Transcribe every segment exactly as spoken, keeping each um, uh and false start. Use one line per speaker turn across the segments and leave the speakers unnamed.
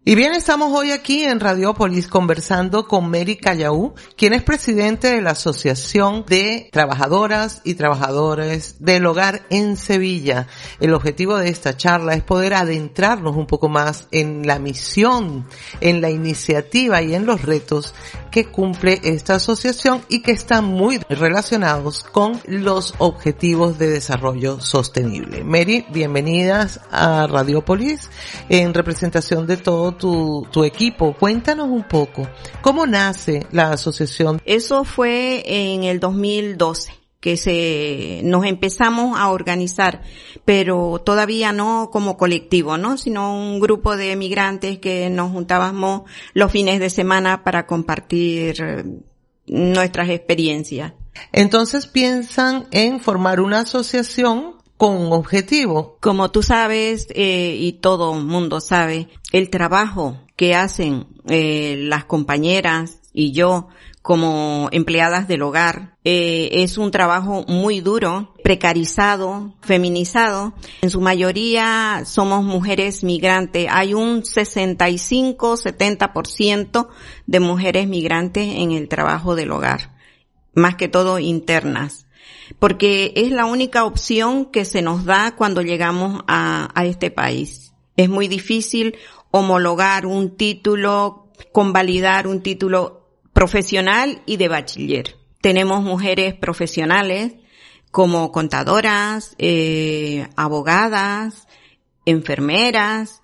Y bien, estamos hoy aquí en Radiópolis conversando con Mary Callaú, quien es presidente de la Asociación de Trabajadoras y Trabajadores del Hogar en Sevilla. El objetivo de esta charla es poder adentrarnos un poco más en la misión, en la iniciativa y en los retos que cumple esta asociación y que están muy relacionados con los objetivos de desarrollo sostenible. Mary, bienvenidas a Radiópolis en representación de todo Tu, tu equipo. Cuéntanos un poco, ¿cómo nace la asociación?
Eso fue en el dos mil doce que se nos empezamos a organizar, pero todavía no como colectivo, ¿no? Sino un grupo de migrantes que nos juntábamos los fines de semana para compartir nuestras experiencias.
Entonces piensan en formar una asociación con un objetivo.
Como tú sabes, eh, y todo el mundo sabe, el trabajo que hacen eh, las compañeras y yo como empleadas del hogar eh, es un trabajo muy duro, precarizado, feminizado. En su mayoría somos mujeres migrantes. Hay un sesenta y cinco, setenta por ciento de mujeres migrantes en el trabajo del hogar, más que todo internas, porque es la única opción que se nos da cuando llegamos a, a este país. Es muy difícil homologar un título, convalidar un título profesional y de bachiller. Tenemos mujeres profesionales como contadoras, eh, abogadas, enfermeras.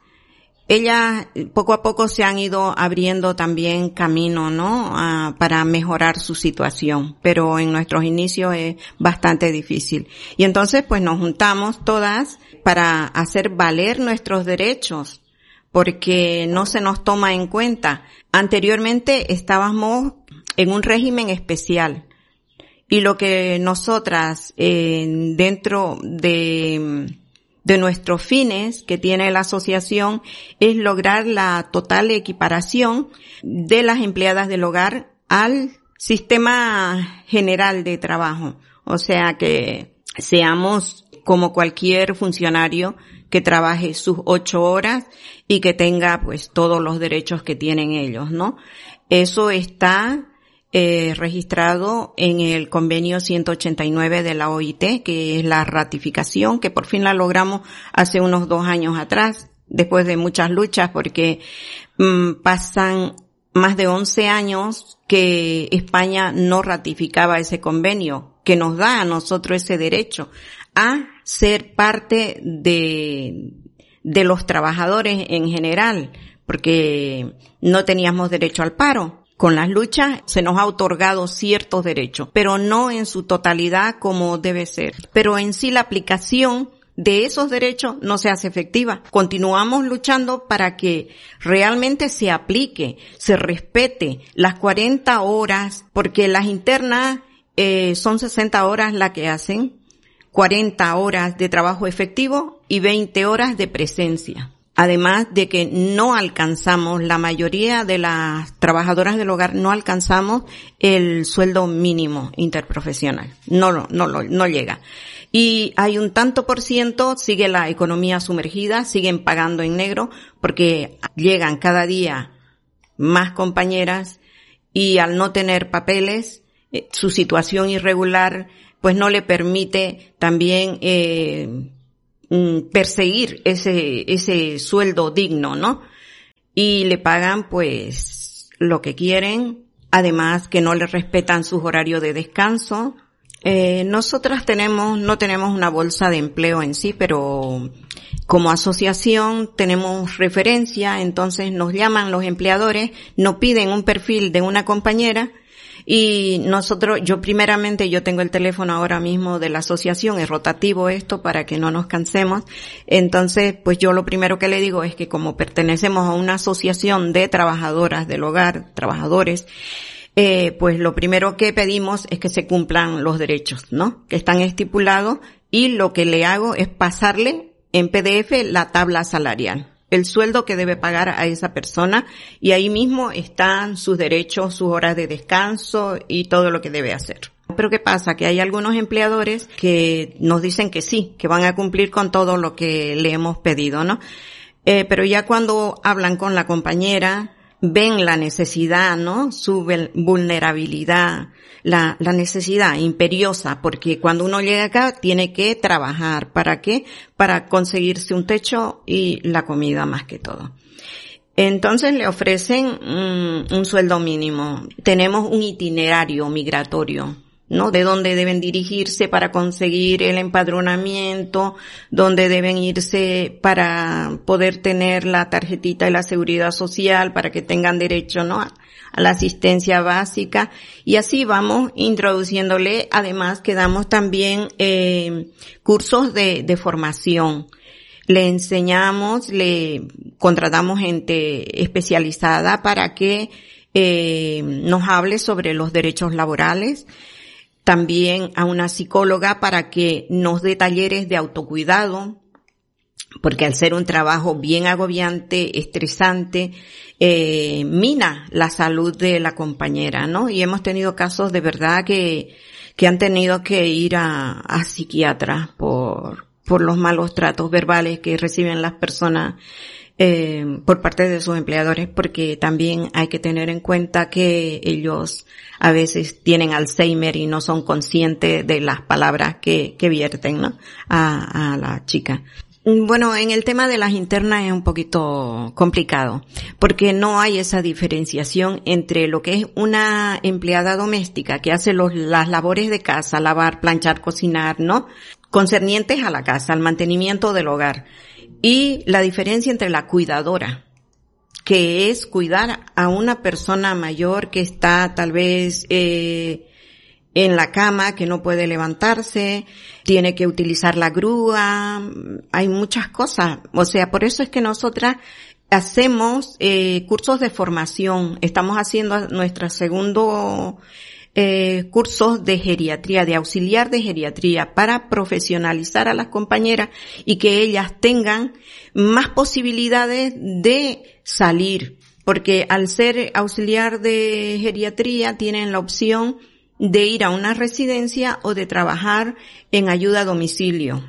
Ellas poco a poco se han ido abriendo también camino, ¿no? Ah, para mejorar su situación, pero en nuestros inicios es bastante difícil. Y entonces pues nos juntamos todas para hacer valer nuestros derechos, porque no se nos toma en cuenta. Anteriormente estábamos en un régimen especial y lo que nosotras eh, dentro de de nuestros fines que tiene la asociación es lograr la total equiparación de las empleadas del hogar al sistema general de trabajo. O sea, que seamos como cualquier funcionario que trabaje sus ocho horas y que tenga pues todos los derechos que tienen ellos, ¿no? Eso está Eh, registrado en el convenio ciento ochenta y nueve de la O I T, que es la ratificación, que por fin la logramos hace unos dos años atrás, después de muchas luchas, porque mmm, pasan más de once años que España no ratificaba ese convenio, que nos da a nosotros ese derecho a ser parte de, de los trabajadores en general, porque no teníamos derecho al paro. Con las luchas se nos ha otorgado ciertos derechos, pero no en su totalidad como debe ser. Pero en sí la aplicación de esos derechos no se hace efectiva. Continuamos luchando para que realmente se aplique, se respete las cuarenta horas, porque las internas eh, son sesenta horas las que hacen, cuarenta horas de trabajo efectivo y veinte horas de presencia. Además de que no alcanzamos, la mayoría de las trabajadoras del hogar no alcanzamos el sueldo mínimo interprofesional. No, no, no, no llega. Y hay un tanto por ciento, sigue la economía sumergida, siguen pagando en negro, porque llegan cada día más compañeras y al no tener papeles, eh, su situación irregular, pues no le permite también, eh, perseguir ese ese sueldo digno, ¿no? Y le pagan pues lo que quieren, además que no le respetan sus horarios de descanso. Eh, nosotras tenemos, no tenemos una bolsa de empleo en sí, pero como asociación tenemos referencia, entonces nos llaman los empleadores, nos piden un perfil de una compañera. Y nosotros, yo primeramente, yo tengo el teléfono ahora mismo de la asociación, es rotativo esto para que no nos cansemos. Entonces, pues yo lo primero que le digo es que como pertenecemos a una asociación de trabajadoras del hogar, trabajadores, eh, pues lo primero que pedimos es que se cumplan los derechos, ¿no? Que están estipulados, y lo que le hago es pasarle en P D F la tabla salarial, el sueldo que debe pagar a esa persona, y ahí mismo están sus derechos, sus horas de descanso y todo lo que debe hacer. Pero ¿qué pasa? Que hay algunos empleadores que nos dicen que sí, que van a cumplir con todo lo que le hemos pedido, ¿no? Eh, pero ya cuando hablan con la compañera, ven la necesidad, ¿no? Su vulnerabilidad, la, la necesidad imperiosa, porque cuando uno llega acá tiene que trabajar. ¿Para qué? Para conseguirse un techo y la comida más que todo. Entonces le ofrecen um, un sueldo mínimo. Tenemos un itinerario migratorio, ¿no? De dónde deben dirigirse para conseguir el empadronamiento, dónde deben irse para poder tener la tarjetita de la seguridad social, para que tengan derecho, ¿no? A, a la asistencia básica. Y así vamos introduciéndole, además que damos también eh, cursos de, de formación. Le enseñamos, le contratamos gente especializada para que eh, nos hable sobre los derechos laborales. También a una psicóloga para que nos dé talleres de autocuidado, porque al ser un trabajo bien agobiante, estresante, eh, mina la salud de la compañera, ¿no? Y hemos tenido casos de verdad que, que han tenido que ir a, a psiquiatras por, por los malos tratos verbales que reciben las personas eh, por parte de sus empleadores, porque también hay que tener en cuenta que ellos a veces tienen Alzheimer y no son conscientes de las palabras que, que vierten, ¿no? A, a la chica. Bueno, en el tema de las internas es un poquito complicado, porque no hay esa diferenciación entre lo que es una empleada doméstica que hace los, las labores de casa, lavar, planchar, cocinar, ¿no? Concernientes a la casa, al mantenimiento del hogar. Y la diferencia entre la cuidadora, que es cuidar a una persona mayor que está tal vez eh en la cama, que no puede levantarse, tiene que utilizar la grúa, hay muchas cosas. O sea, por eso es que nosotras hacemos eh cursos de formación. Estamos haciendo nuestro segundo eh cursos de geriatría, de auxiliar de geriatría, para profesionalizar a las compañeras y que ellas tengan más posibilidades de salir. Porque al ser auxiliar de geriatría tienen la opción de ir a una residencia o de trabajar en ayuda a domicilio,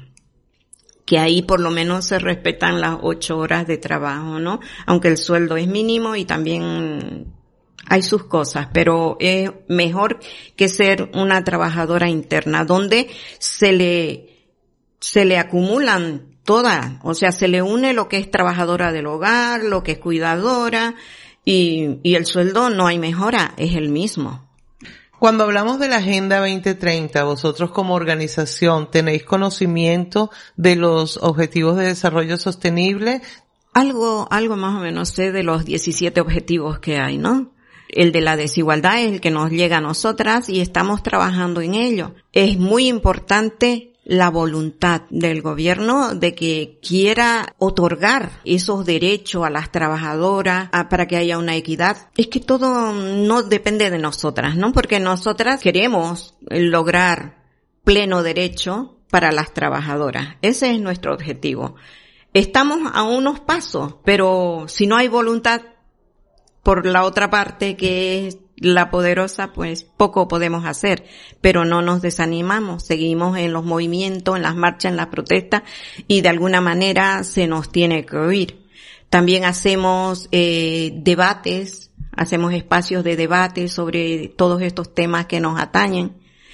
que ahí por lo menos se respetan las ocho horas de trabajo, ¿no? Aunque el sueldo es mínimo y también hay sus cosas, pero es mejor que ser una trabajadora interna, donde se le, se le acumulan todas, o sea, se le une lo que es trabajadora del hogar, lo que es cuidadora, y, y el sueldo no hay mejora, es el mismo.
Cuando hablamos de la Agenda veinte treinta, vosotros como organización, ¿tenéis conocimiento de los Objetivos de Desarrollo Sostenible?
Algo, algo más o menos sé de los diecisiete objetivos que hay, ¿no? El de la desigualdad es el que nos llega a nosotras y estamos trabajando en ello. Es muy importante la voluntad del gobierno de que quiera otorgar esos derechos a las trabajadoras a, para que haya una equidad. Es que todo no depende de nosotras, ¿no? Porque nosotras queremos lograr pleno derecho para las trabajadoras. Ese es nuestro objetivo. Estamos a unos pasos, pero si no hay voluntad por la otra parte, que es la poderosa, pues poco podemos hacer, pero no nos desanimamos, seguimos en los movimientos, en las marchas, en las protestas, y de alguna manera se nos tiene que oír. También hacemos eh, debates, hacemos espacios de debate sobre todos estos temas que nos atañen,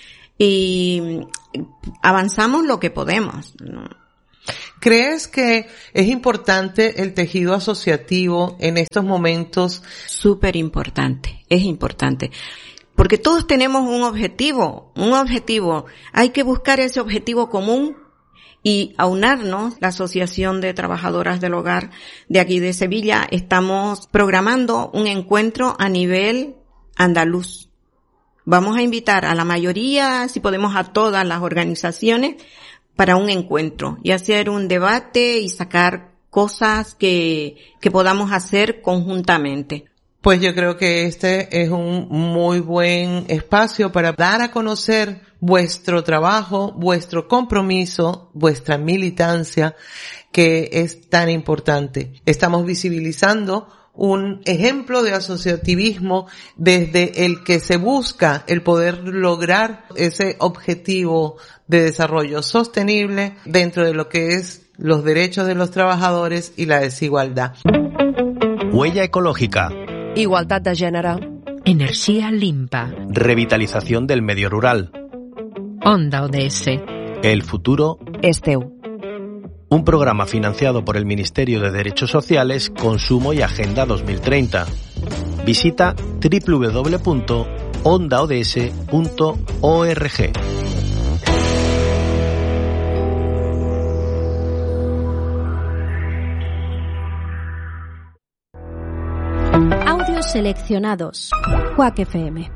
y avanzamos lo que podemos, ¿no?
¿Crees que es importante el tejido asociativo en estos momentos?
Súper importante, es importante. Porque todos tenemos un objetivo, un objetivo. Hay que buscar ese objetivo común y aunarnos. La Asociación de Trabajadoras del Hogar de aquí de Sevilla, estamos programando un encuentro a nivel andaluz. Vamos a invitar a la mayoría, si podemos a todas las organizaciones, para un encuentro y hacer un debate y sacar cosas que, que podamos hacer conjuntamente.
Pues yo creo que este es un muy buen espacio para dar a conocer vuestro trabajo, vuestro compromiso, vuestra militancia, que es tan importante. Estamos visibilizando un ejemplo de asociativismo desde el que se busca el poder lograr ese objetivo de desarrollo sostenible dentro de lo que es los derechos de los trabajadores y la desigualdad.
Huella ecológica.
Igualdad de género.
Energía limpa.
Revitalización del medio rural.
Onda O D S.
El futuro
És teu.
Un programa financiado por el Ministerio de Derechos Sociales, Consumo y Agenda dos mil treinta. Visita doble u doble u doble u punto onda o d s punto org.
Audios seleccionados. Quack F M.